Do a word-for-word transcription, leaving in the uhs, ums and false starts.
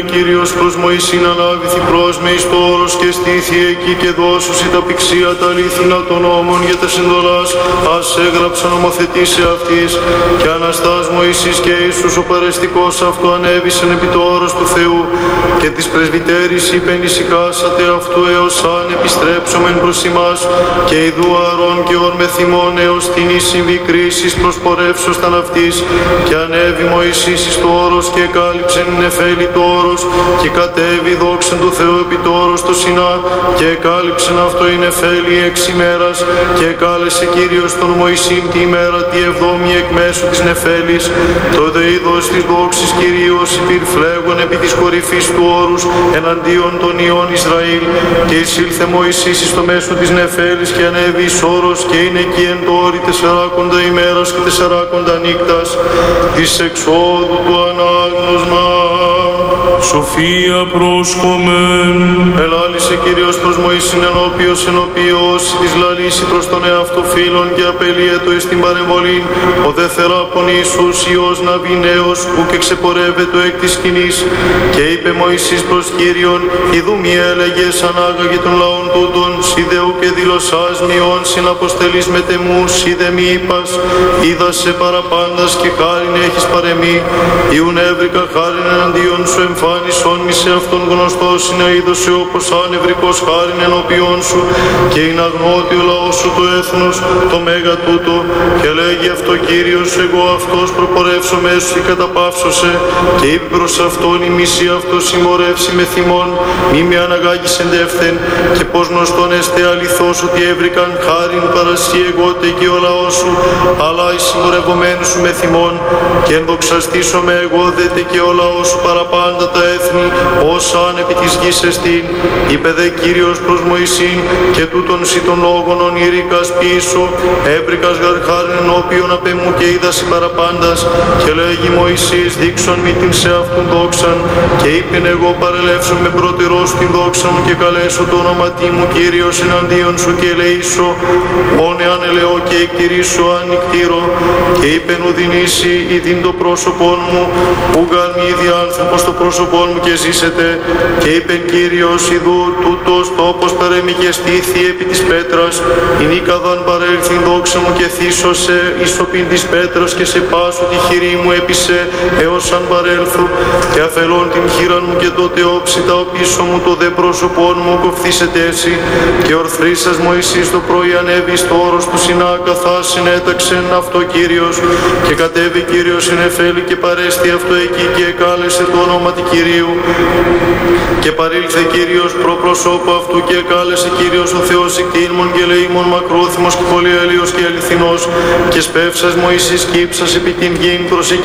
Κύριος προς Μωυσήν ανάβηθη προς με εις το όρος και στήθη εκεί και δώσουσι τα πηξία τα αλήθινα των νόμων για τες εντολάς, ας έγραψα νομοθετήσει αυτής. Και αναστάς Μωυσής και Ιησούς ο παρεστικός αυτού ανέβησεν επί το όρος του Θεού, και της πρεσβυτέρης είπεν ησυχάσατε αυτού έως αν επιστρέψομεν προς ημάς, και ιδού Αρών και ορμεθυμών έως την εις συμβεί κρίσης προσπορεύσωσταν αυτής, και ανέβη Μωυσής εις το όρος και εκάλυψεν νεφέλη το όρος, και κατέβη δόξεν του Θεού επί το όρος το Σινά, και εκάλυψεν αυτό η νεφέλη εξ ημέρας, και εκάλεσε Κύριος τον Μωυσήν τη ημέρα τη εβδόμη εκ μέσου της νεφέλης. Τότε είδος της δόξης Κυρίως υπηρφλέγων επί της κορυφής του όρους εναντίον των ιών Ισραήλ, και εισήλθε Μωυσής εις το μέσο της νεφέλης και ανέβη εις όρος, και είναι εκεί εν το όρη τεσσαράκοντα ημέρας και τεσσαράκοντα νύκτας της εξόδου του ανάγνωσμα. Σοφία πρόσκομεν. Ελάλησε Κύριος προς Μωυσήν ενώπιος ενώπιος της λαλήσει προς τον εαυτό φίλων και απελίετο εις την παρεμβολή. Ο δε θεράπων Ιησούς Υιός Ναβιναίος που και ξεπορεύεται εκ της σκηνής. Και είπε Μωυσής προς Κύριον, ιδού μη έλεγες ανάγαγε των λαών τούτων, σιδεού και δηλωσάς μειών συναποστελείς με τεμού, σιδε μη είπας, είδα σε παραπάντας και χάριν έχεις παρεμή. Ιουν έβρικα χάριν εναντίον σου εμφάνισον μη σε αυτόν γνωστός είναι είδωσε όπως ανευρικός χάριν ενώπιον σου, και είναι αγνώτη ο λαός σου το έθνος, το μέγα τούτο, και λέγει αυτό Κύριος, εγώ αυτός προπορεύσω μέσου και καταπαύσωσε, και είπε προς αυτόν η μισή αυτός συμμορεύσει με θυμών, μη με αναγάγεις εντεύθεν, και πως γνωστόν εστε αληθώς ότι έβρικαν χάριν παρασύ εγώ τε και ο λαός σου, αλλά οι συμμορευομένοι σου με θυμών, και ενδοξαστήσω με εγώ δε τε και ο λαός σου παραπάντα τα έθνη, όσα αν επί της γης εστίν. Είπε δε Κύριος προς Μωυσήν, και τούτον σοι των λόγων ονειρικάς πίσω, έβρικας γαρχάριν ενώπιον απεμού και είδασι παραπάντας, και λέγει Μωυσής, δείξον μη την σε αυτόν δόξαν, και είπεν εγώ παρελεύσω με πρώτερός την δόξα μου και καλέσω το όνοματί μου Κύριος εναντίον σου και ελεήσω, όνε αν ελεώ και εκτηρήσω αν νικτήρω, και είπεν ουδινήσει ειδήν το πρόσωπον μου, ούγαν μη ήδη άνθρωπος το πρόσωπον μου και ζήσετε, και είπεν Κύριος ιδού τούτος τόπος παρέμει και στήθη επί της πέτρας, η νίκαδαν παρέλθει δόξα μου και θύσωσε ισοπήν της πέτρας και σε πάσου τη χειρή μου έπεισε έως αν παρέλθω, και αφελών την χείραν μου και τότε όψη τα οπίσω μου το δε πρόσωπον μου κοφθήσετε εσύ, και ορθρίσας Μωυσής το πρωί ανέβη στο όρος του Σινά καθά συνέταξεν αυτό Κύριος, και κατέβη Κύριος συνεφέλη και παρέστη αυτό εκεί και εκάλεσε το όνομα του Κυρίου, και παρήλθε Κύριος προ προσώπου αυτού και εκάλεσε Κύριος ο Θεός εκτήλμων και λεήμων μακρόθυμος και πολύ έλειος και αληθινός, και σπεύσας Μωυσής κύψας επί την γην προς